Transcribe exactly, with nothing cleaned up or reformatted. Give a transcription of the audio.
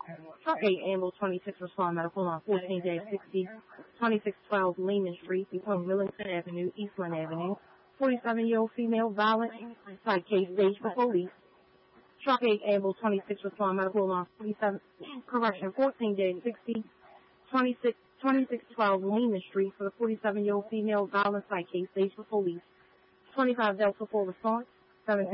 Truck eight, ambulance twenty-six, respond medical on fourteen sixty, twenty-six twelve Lehman Street, between Millington Avenue, Eastland Avenue. forty-seven-year-old female, violent, site case staged for police. Truck eight, ambulance twenty-six, respond medical on forty-seven, correction, fourteen sixty, twenty-six, twenty-six twelve Lehman Street for the forty-seven-year-old female, violent, site case staged for police. twenty-five Delta four response, seventeen